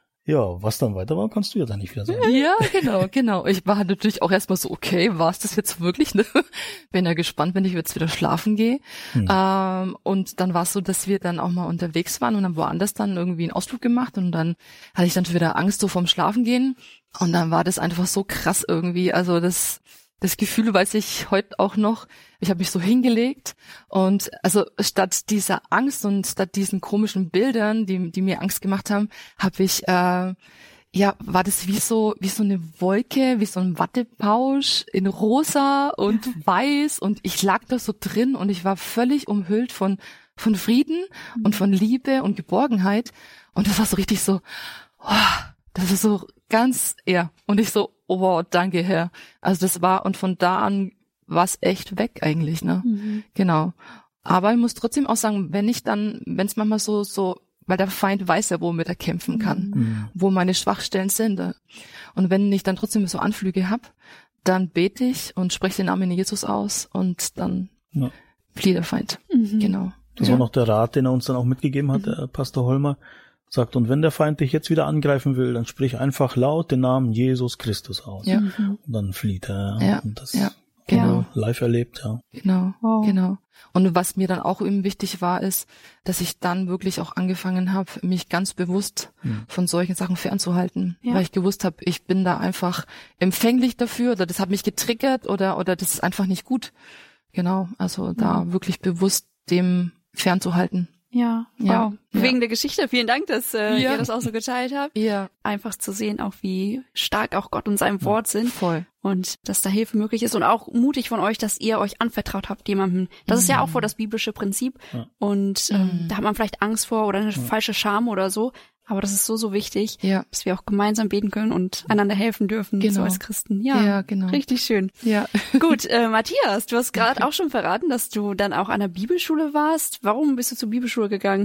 D: ja, was dann weiter war, kannst du ja dann nicht wieder sagen.
E: Ja, genau, genau. Ich war natürlich auch erstmal so, okay, war es das jetzt wirklich? Ne? Bin ja gespannt, wenn ich jetzt wieder schlafen gehe. Hm. Ähm, und dann war es so, dass wir dann auch mal unterwegs waren und dann woanders dann irgendwie einen Ausflug gemacht und dann hatte ich dann schon wieder Angst so vorm Schlafengehen und dann war das einfach so krass irgendwie. Also das Das Gefühl weiß ich heute auch noch. Ich habe mich so hingelegt und also statt dieser Angst und statt diesen komischen Bildern, die die mir Angst gemacht haben, habe ich äh, ja war das wie so wie so eine Wolke, wie so ein Wattepausch in rosa und weiß und ich lag da so drin und ich war völlig umhüllt von von Frieden und von Liebe und Geborgenheit und das war so richtig so, oh, das ist so ganz ja und ich so, oh wow, danke Herr. Also das war und von da an war es echt weg eigentlich, ne? Mhm. Genau. Aber ich muss trotzdem auch sagen, wenn ich dann, wenn es manchmal so, so, weil der Feind weiß ja, womit er kämpfen kann, mhm. wo meine Schwachstellen sind. Und wenn ich dann trotzdem so Anflüge habe, dann bete ich und spreche den Namen Jesus aus und dann ja. flieht der Feind. Mhm. Genau.
D: Das ja. war noch der Rat, den er uns dann auch mitgegeben hat, mhm. der Pastor Holmer. Sagt, und wenn der Feind dich jetzt wieder angreifen will, dann sprich einfach laut den Namen Jesus Christus aus. Ja. Und dann flieht er.
E: Ja.
D: Und das
E: ja. Genau.
D: live erlebt, ja.
E: Genau, wow. genau. Und was mir dann auch eben wichtig war, ist, dass ich dann wirklich auch angefangen habe, mich ganz bewusst hm. von solchen Sachen fernzuhalten. Ja. Weil ich gewusst habe, ich bin da einfach empfänglich dafür oder das hat mich getriggert oder oder das ist einfach nicht gut. Genau, also mhm. da wirklich bewusst dem fernzuhalten.
C: Ja,
E: ja.
C: Wow. Bewegende ja. Geschichte. Vielen Dank, dass äh,
E: ja.
C: ihr das auch so geteilt habt.
E: Ja.
C: Einfach zu sehen, auch wie stark auch Gott und sein Wort sind.
E: Voll.
C: Und dass da Hilfe möglich ist und auch mutig von euch, dass ihr euch anvertraut habt jemandem. Das mhm. ist ja auch vor das biblische Prinzip. Ja. Und ähm, mhm. da hat man vielleicht Angst vor oder eine ja. falsche Scham oder so. Aber das ist so, so wichtig,
E: ja.
C: dass wir auch gemeinsam beten können und einander helfen dürfen,
E: genau.
C: so als Christen. Ja,
E: ja genau.
C: Richtig schön.
E: Ja.
C: Gut, äh, Matthias, du hast gerade auch schon verraten, dass du dann auch an der Bibelschule warst. Warum bist du zur Bibelschule gegangen?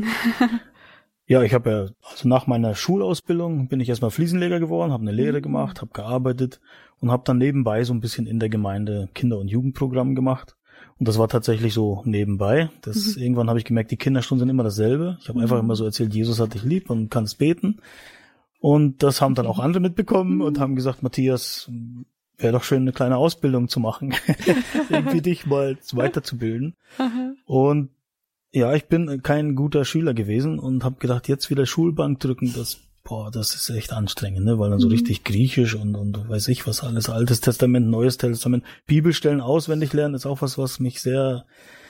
D: Ja, ich habe ja, also nach meiner Schulausbildung bin ich erstmal Fliesenleger geworden, habe eine Lehre gemacht, habe gearbeitet und habe dann nebenbei so ein bisschen in der Gemeinde Kinder- und Jugendprogramm gemacht. Und das war tatsächlich so nebenbei. Das mhm. Irgendwann habe ich gemerkt, die Kinderstunden sind immer dasselbe. Ich habe mhm. einfach immer so erzählt, Jesus hat dich lieb und kannst beten. Und das haben dann auch andere mitbekommen mhm. und haben gesagt, Matthias, wäre doch schön, eine kleine Ausbildung zu machen, irgendwie dich mal weiterzubilden. Mhm. Und ja, ich bin kein guter Schüler gewesen und habe gedacht, jetzt wieder Schulbank drücken, das boah, das ist echt anstrengend, ne, weil dann so mhm. richtig Griechisch und und weiß ich was alles, Altes Testament, Neues Testament, Bibelstellen auswendig lernen ist auch was, was mich sehr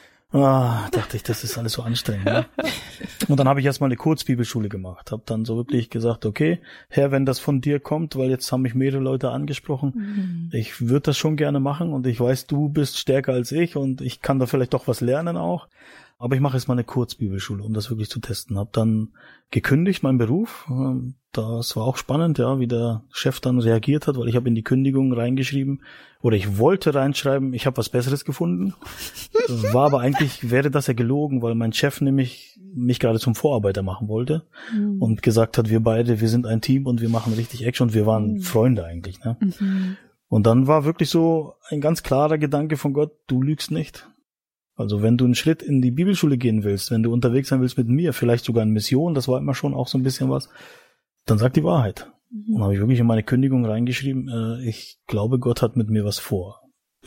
D: ah, dachte ich, das ist alles so anstrengend, ne? Und dann habe ich erstmal eine Kurzbibelschule gemacht, habe dann so wirklich gesagt, okay, Herr, wenn das von dir kommt, weil jetzt haben mich mehrere Leute angesprochen, mhm. ich würde das schon gerne machen und ich weiß, du bist stärker als ich und ich kann da vielleicht doch was lernen auch. Aber ich mache jetzt mal eine Kurzbibelschule, um das wirklich zu testen. Hab dann gekündigt, meinen Beruf. Das war auch spannend, ja, wie der Chef dann reagiert hat, weil ich habe in die Kündigung reingeschrieben, oder ich wollte reinschreiben, ich habe was Besseres gefunden. War aber eigentlich, wäre das ja gelogen, weil mein Chef nämlich mich gerade zum Vorarbeiter machen wollte mhm. und gesagt hat, wir beide, wir sind ein Team und wir machen richtig Action und wir waren mhm. Freunde eigentlich. Ne? Mhm. Und dann war wirklich so ein ganz klarer Gedanke von Gott, du lügst nicht. Also wenn du einen Schritt in die Bibelschule gehen willst, wenn du unterwegs sein willst mit mir, vielleicht sogar in Mission, das war immer schon auch so ein bisschen was, dann sag die Wahrheit. Mhm. Und habe ich wirklich in meine Kündigung reingeschrieben, äh, ich glaube, Gott hat mit mir was vor.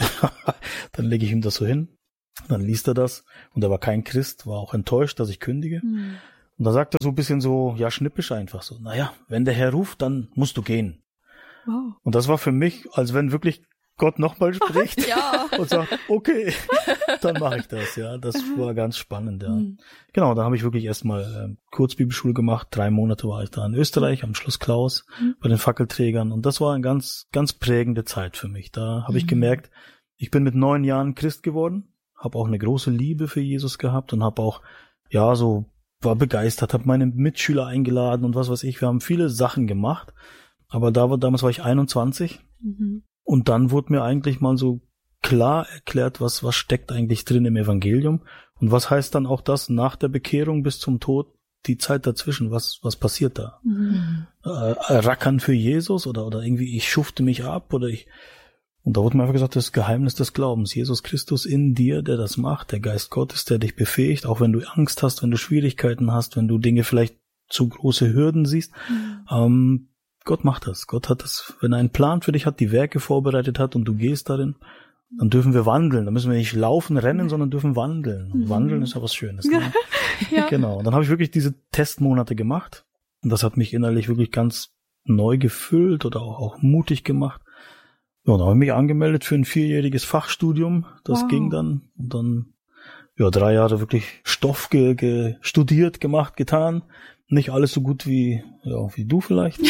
D: Dann lege ich ihm das so hin, dann liest er das und er war kein Christ, war auch enttäuscht, dass ich kündige. Mhm. Und da sagt er so ein bisschen so, ja, schnippisch einfach so, naja, wenn der Herr ruft, dann musst du gehen. Wow. Und das war für mich, als wenn wirklich Gott nochmal spricht
C: Ja.
D: und sagt, okay, dann mache ich das, ja. Das war ganz spannend, ja. Mhm. Genau, dann habe ich wirklich erstmal äh, Kurzbibelschule gemacht. Drei Monate war ich da in Österreich am Schloss Klaus mhm. bei den Fackelträgern und das war eine ganz, ganz prägende Zeit für mich. Da habe mhm. ich gemerkt, ich bin mit neun Jahren Christ geworden, habe auch eine große Liebe für Jesus gehabt und habe auch, ja, so war begeistert, habe meine Mitschüler eingeladen und was weiß ich. Wir haben viele Sachen gemacht, aber da war, damals war ich einundzwanzig mhm. und dann wurde mir eigentlich mal so klar erklärt, was was steckt eigentlich drin im Evangelium und was heißt dann auch das nach der Bekehrung bis zum Tod, die Zeit dazwischen, was was passiert da? Mhm. Äh, rackern für Jesus oder oder irgendwie ich schufte mich ab oder ich und da wurde mir einfach gesagt, das Geheimnis des Glaubens, Jesus Christus in dir, der das macht, der Geist Gottes, der dich befähigt, auch wenn du Angst hast, wenn du Schwierigkeiten hast, wenn du Dinge vielleicht zu große Hürden siehst. Mhm. Ähm, Gott macht das. Gott hat das, wenn er einen Plan für dich hat, die Werke vorbereitet hat und du gehst darin, dann dürfen wir wandeln. Da müssen wir nicht laufen, rennen, sondern dürfen wandeln. Und mhm. wandeln ist ja was Schönes. Ne? Ja. Genau. Und dann habe ich wirklich diese Testmonate gemacht. Und das hat mich innerlich wirklich ganz neu gefüllt oder auch, auch mutig gemacht. Ja, dann habe ich mich angemeldet für ein vierjähriges Fachstudium. Das wow. ging dann. Und dann, ja, drei Jahre wirklich Stoff ge, ge, studiert, gemacht, getan. Nicht alles so gut wie, ja, wie du vielleicht.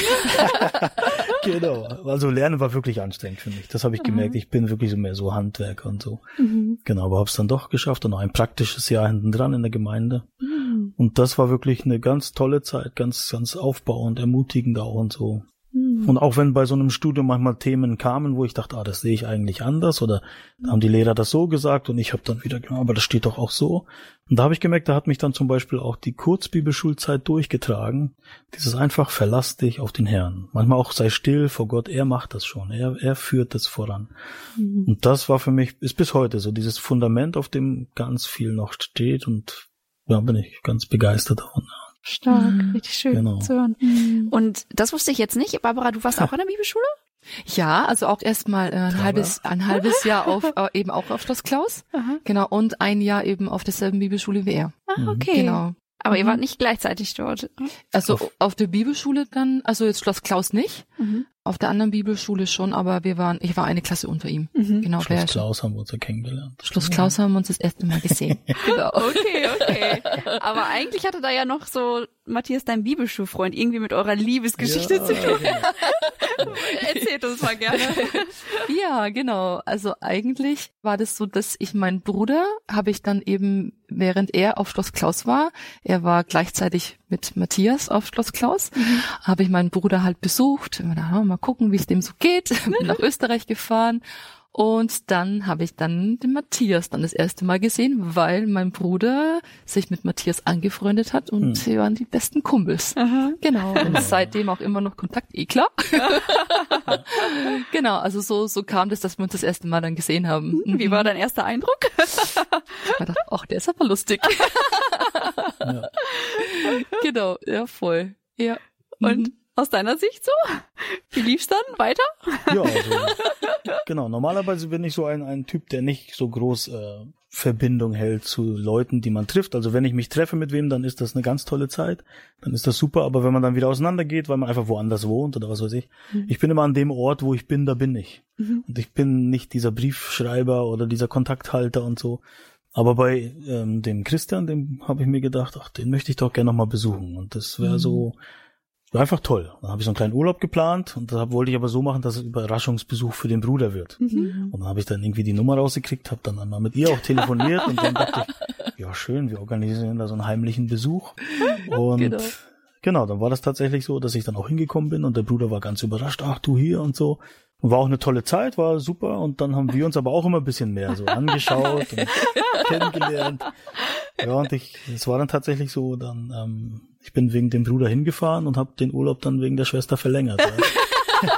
D: Genau. Also Lernen war wirklich anstrengend für mich. Das habe ich gemerkt. Ich bin wirklich so mehr so Handwerker und so. Mhm. Genau, aber habe es dann doch geschafft und noch ein praktisches Jahr hinten dran in der Gemeinde. Mhm. Und das war wirklich eine ganz tolle Zeit, ganz, ganz aufbauend, ermutigend auch und so. Mhm. Und auch wenn bei so einem Studium manchmal Themen kamen, wo ich dachte, ah, das sehe ich eigentlich anders oder da haben die Lehrer das so gesagt und ich habe dann wieder, ja, aber das steht doch auch so. Und da habe ich gemerkt, da hat mich dann zum Beispiel auch die Kurzbibelschulzeit durchgetragen. Dieses einfach, verlass dich auf den Herrn. Manchmal auch sei still vor Gott, er macht das schon, er, er führt das voran. Mhm. Und das war für mich, ist bis heute so dieses Fundament, auf dem ganz viel noch steht und da ja, bin ich ganz begeistert davon.
C: Stark, mhm. richtig schön
D: genau.
C: zu hören. Mhm. Und das wusste ich jetzt nicht. Barbara, du warst auch an der Bibelschule?
E: Ja, also auch erstmal äh, ein Klar, halbes ein halbes Jahr auf äh, eben auch auf Schloss Klaus. Aha. Genau, und ein Jahr eben auf derselben Bibelschule wie er.
C: Ah, okay.
E: Genau.
C: Aber ihr wart nicht gleichzeitig dort?
E: Also auf, auf der Bibelschule dann, also jetzt Schloss Klaus nicht, mhm. auf der anderen Bibelschule schon, aber wir waren, ich war eine Klasse unter ihm. Mhm. Genau.
D: Schloss Klaus haben wir uns ja kennengelernt.
E: Schloss Klaus haben wir uns das erste Mal gesehen.
C: Genau. Okay, okay. Aber eigentlich hatte da ja noch so Matthias, dein Bibelschulfreund, irgendwie mit eurer Liebesgeschichte ja, zu tun. Genau. Erzählt uns mal gerne.
E: Ja, genau. Also eigentlich war das so, dass ich meinen Bruder habe ich dann eben, während er auf Schloss Klaus war, er war gleichzeitig mit Matthias auf Schloss Klaus, mhm. habe ich meinen Bruder halt besucht. Mal gucken, wie es dem so geht. Bin nach Österreich gefahren. Und dann habe ich dann den Matthias dann das erste Mal gesehen, weil mein Bruder sich mit Matthias angefreundet hat und mhm. sie waren die besten Kumpels. Aha. Genau. Und seitdem auch immer noch Kontakt, eh klar. Genau, also so so kam das, dass wir uns das erste Mal dann gesehen haben.
C: Mhm. Wie war dein erster Eindruck?
E: Ich dachte, ach, der ist aber lustig.
D: Ja.
E: Genau, ja, voll. Ja.
C: Und mhm. aus deiner Sicht so? Wie lief's dann weiter?
D: Ja, also, genau. Normalerweise bin ich so ein, ein Typ, der nicht so groß äh, Verbindung hält zu Leuten, die man trifft. Also wenn ich mich treffe mit wem, dann ist das eine ganz tolle Zeit. Dann ist das super. Aber wenn man dann wieder auseinandergeht, weil man einfach woanders wohnt oder was weiß ich. Mhm. Ich bin immer an dem Ort, wo ich bin, da bin ich. Mhm. Und ich bin nicht dieser Briefschreiber oder dieser Kontakthalter und so. Aber bei ähm, dem Christian, dem habe ich mir gedacht, ach, den möchte ich doch gerne nochmal besuchen. Und das wäre mhm. so... War einfach toll. Dann habe ich so einen kleinen Urlaub geplant und da wollte ich aber so machen, dass es Überraschungsbesuch für den Bruder wird. Mhm. Und dann habe ich dann irgendwie die Nummer rausgekriegt, habe dann einmal mit ihr auch telefoniert und dann dachte ich, ja schön, wir organisieren da so einen heimlichen Besuch. Und genau. genau, dann war das tatsächlich so, dass ich dann auch hingekommen bin und der Bruder war ganz überrascht, ach du hier und so. Und war auch eine tolle Zeit, war super und dann haben wir uns aber auch immer ein bisschen mehr so angeschaut und kennengelernt. Ja, und ich, es war dann tatsächlich so, dann, ähm, ich bin wegen dem Bruder hingefahren und habe den Urlaub dann wegen der Schwester verlängert. Ja.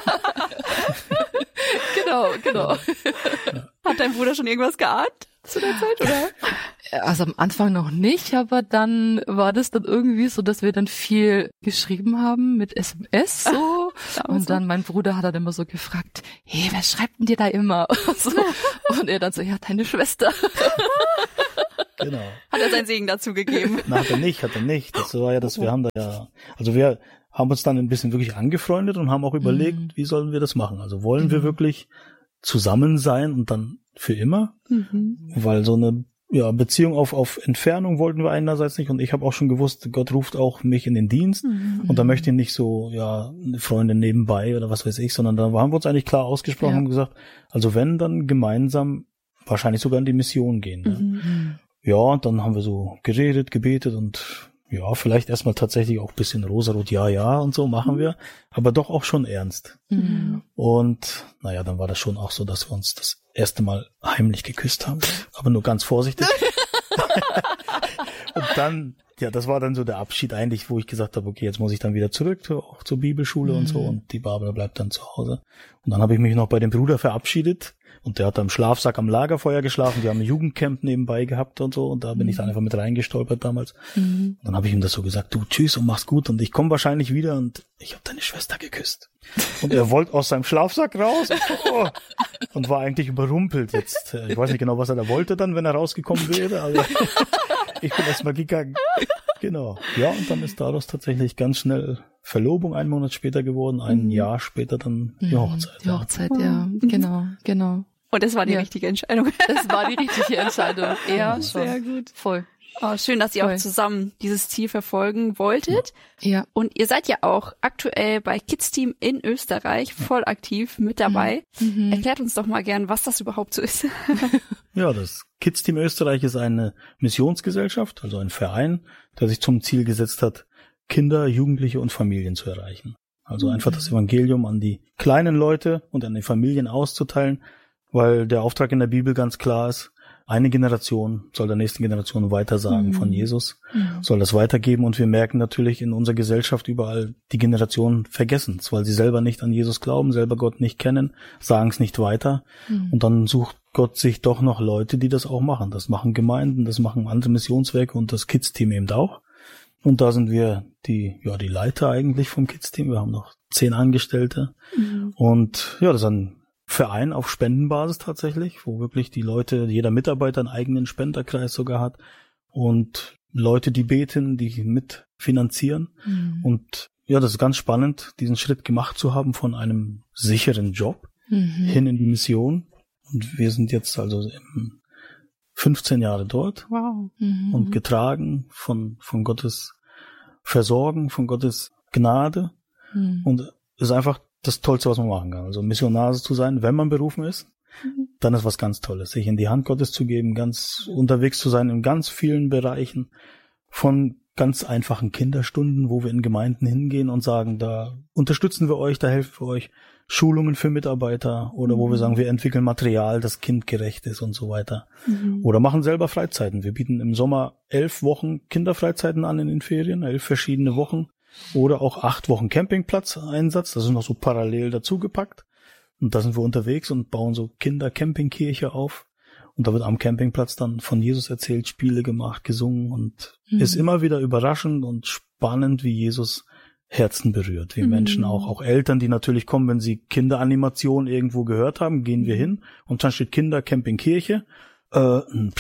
C: Genau, genau. Ja. Hat dein Bruder schon irgendwas geahnt zu der Zeit, oder?
E: Also am Anfang noch nicht, aber dann war das dann irgendwie so, dass wir dann viel geschrieben haben mit S M S so. Und dann mein Bruder hat dann immer so gefragt, hey, wer schreibt denn dir da immer? So. Und er dann so, ja, deine Schwester.
D: Genau.
C: Hat er seinen Segen dazu gegeben?
D: Na, hat er nicht, hat er nicht. Das war ja, dass wir haben da ja, also wir haben uns dann ein bisschen wirklich angefreundet und haben auch überlegt, mhm. wie sollen wir das machen? Also wollen mhm. wir wirklich zusammen sein und dann für immer,
C: Mhm.
D: weil so eine ja, Beziehung auf auf Entfernung wollten wir einerseits nicht und ich habe auch schon gewusst, Gott ruft auch mich in den Dienst
C: Mhm.
D: und da möchte ich nicht so, ja, eine Freundin nebenbei oder was weiß ich, sondern da haben wir uns eigentlich klar ausgesprochen
E: Ja.
D: und gesagt, also wenn, dann gemeinsam wahrscheinlich sogar in die Mission gehen. Ne?
C: Mhm.
D: Ja, und dann haben wir so geredet, gebetet und ja, vielleicht erstmal tatsächlich auch ein bisschen rosarot, ja, ja und so machen wir, aber doch auch schon ernst.
E: Mhm.
D: Und naja, dann war das schon auch so, dass wir uns das erste Mal heimlich geküsst haben, aber nur ganz vorsichtig. Und dann, ja, das war dann so der Abschied eigentlich, wo ich gesagt habe, okay, jetzt muss ich dann wieder zurück, auch zur Bibelschule
E: Mhm.
D: und so und die Barbara bleibt dann zu Hause. Und dann habe ich mich noch bei dem Bruder verabschiedet und der hat am Schlafsack am Lagerfeuer geschlafen, wir haben ein Jugendcamp nebenbei gehabt und so und da bin ich dann einfach mit reingestolpert damals.
E: Mhm.
D: Und dann habe ich ihm das so gesagt, du tschüss und mach's gut und ich komme wahrscheinlich wieder und ich habe deine Schwester geküsst. Und er wollte aus seinem Schlafsack raus oh, und war eigentlich überrumpelt jetzt. Ich weiß nicht genau, was er da wollte dann, wenn er rausgekommen wäre, aber ich bin erstmal gegangen. Genau. Ja, und dann ist daraus tatsächlich ganz schnell Verlobung einen Monat später geworden, ein
C: Mhm.
D: Jahr später dann die Hochzeit.
E: Die Hochzeit, ja, genau, genau.
C: Und das war die
E: Ja.
C: richtige Entscheidung.
E: Das war die richtige Entscheidung. Ja,
C: Sehr
E: schon.
C: gut.
E: Voll.
C: Oh, schön, dass ihr
E: Voll.
C: auch zusammen dieses Ziel verfolgen wolltet.
E: Ja. Und
C: Und ihr seid ja auch aktuell bei Kids Team in Österreich voll aktiv mit dabei.
E: Mhm.
C: Erklärt uns doch mal gern, was das überhaupt so ist.
D: Ja, das Kids Team Österreich ist eine Missionsgesellschaft, also ein Verein, der sich zum Ziel gesetzt hat, Kinder, Jugendliche und Familien zu erreichen. Also einfach das Evangelium an die kleinen Leute und an die Familien auszuteilen, weil der Auftrag in der Bibel ganz klar ist, eine Generation soll der nächsten Generation weitersagen
C: Mhm.
D: von Jesus,
E: Mhm.
D: soll das weitergeben und wir merken natürlich in unserer Gesellschaft überall, die Generationen vergessen es, weil sie selber nicht an Jesus glauben, selber Gott nicht kennen, sagen es nicht weiter
E: Mhm.
D: und dann sucht Gott sich doch noch Leute, die das auch machen. Das machen Gemeinden, das machen andere Missionswerke und das Kids-Team eben auch. Und da sind wir die, ja, die Leiter eigentlich vom Kids-Team. Wir haben noch zehn Angestellte.
C: Mhm.
D: Und ja, das ist ein Verein auf Spendenbasis tatsächlich, wo wirklich die Leute, jeder Mitarbeiter einen eigenen Spenderkreis sogar hat und Leute, die beten, die mitfinanzieren.
E: Mhm.
D: Und ja, das ist ganz spannend, diesen Schritt gemacht zu haben von einem sicheren Job
E: Mhm.
D: hin in die Mission. Und wir sind jetzt also im fünfzehn Jahre dort
C: Wow.
E: Mhm.
D: und getragen von, von Gottes Versorgen, von Gottes Gnade.
E: Mhm.
D: Und es ist einfach das Tollste, was man machen kann. Also Missionar zu sein, wenn man berufen ist, dann ist was ganz Tolles. Sich in die Hand Gottes zu geben, ganz unterwegs zu sein in ganz vielen Bereichen. Von ganz einfachen Kinderstunden, wo wir in Gemeinden hingehen und sagen, da unterstützen wir euch, da helfen wir euch. Schulungen für Mitarbeiter oder wo wir sagen, wir entwickeln Material, das kindgerecht ist und so weiter.
C: Mhm.
D: Oder machen selber Freizeiten. Wir bieten im Sommer elf Wochen Kinderfreizeiten an in den Ferien, elf verschiedene Wochen. Oder auch acht Wochen Campingplatzeinsatz. Das ist noch so parallel dazugepackt. Und da sind wir unterwegs und bauen so Kinder-Campingkirche auf. Und da wird am Campingplatz dann von Jesus erzählt, Spiele gemacht, gesungen und
E: Mhm.
D: ist immer wieder überraschend und spannend, wie Jesus Herzen berührt, wie
C: Mhm.
D: Menschen auch, auch Eltern, die natürlich kommen, wenn sie Kinderanimation irgendwo gehört haben, gehen wir hin und dann steht Kinder-Campingkirche. Äh,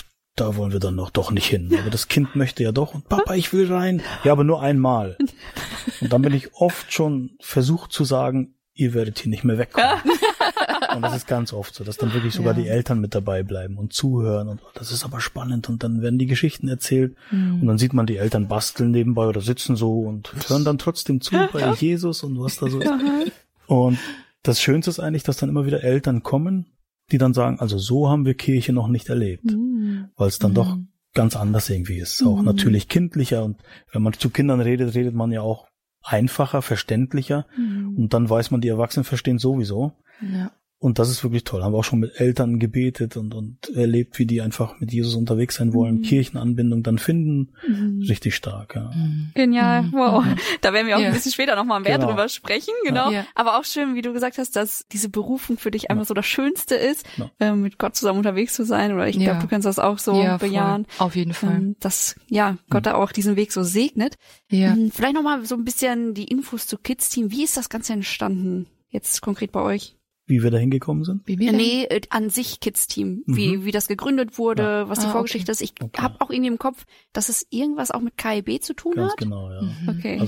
D: da wollen wir dann noch doch nicht hin. Aber das Kind möchte ja doch und Papa, ich will rein. Ja, aber nur einmal. Und dann bin ich oft schon versucht zu sagen, ihr werdet hier nicht mehr wegkommen. Und das ist ganz oft so, dass dann wirklich sogar
E: Ja.
D: die Eltern mit dabei bleiben und zuhören und oh, das ist aber spannend und dann werden die Geschichten erzählt
E: Mhm.
D: und dann sieht man die Eltern basteln nebenbei oder sitzen so und hören dann trotzdem zu bei Jesus und was da so ist. Und das Schönste ist eigentlich, dass dann immer wieder Eltern kommen, die dann sagen, also so haben wir Kirche noch nicht erlebt,
C: Mhm.
D: weil es dann
E: Mhm.
D: doch ganz anders irgendwie ist, auch
C: Mhm.
D: natürlich kindlicher und wenn man zu Kindern redet, redet man ja auch einfacher, verständlicher
C: Mhm.
D: und dann weiß man, die Erwachsenen verstehen sowieso.
E: Ja.
D: Und das ist wirklich toll. Haben wir auch schon mit Eltern gebetet und, und erlebt, wie die einfach mit Jesus unterwegs sein wollen,
C: Mhm.
D: Kirchenanbindung dann finden.
C: Mhm.
D: Richtig stark, ja.
E: Mhm.
C: Genial,
E: Mhm.
C: wow.
E: Mhm.
C: Da werden wir auch
E: Ja.
C: ein bisschen später nochmal mehr
D: Genau.
C: drüber sprechen, genau.
E: Ja.
C: Aber auch schön, wie du gesagt hast, dass diese Berufung für dich einfach so das Schönste ist,
D: Ja.
C: äh, mit Gott zusammen unterwegs zu sein. Oder ich
E: Ja.
C: glaube, du kannst das auch so
E: Ja, voll.
C: bejahen,
E: Auf jeden Fall.
C: ähm, dass ja Gott da auch diesen Weg so segnet.
E: Ja.
C: Ähm, Vielleicht nochmal so ein bisschen die Infos zu Kids Team. Wie ist das Ganze entstanden? Jetzt konkret bei euch?
D: Wie wir da hingekommen sind.
E: Wie wir
C: Nee, äh, an sich Kids Team, wie
D: Mhm.
C: wie das gegründet wurde,
D: Ja.
C: was die
E: Ah,
C: Vorgeschichte ist. Ich
D: Okay.
C: habe auch irgendwie im Kopf, dass es irgendwas auch mit K I B zu tun
D: Ganz
C: hat.
D: genau, ja.
E: Mhm.
C: Okay.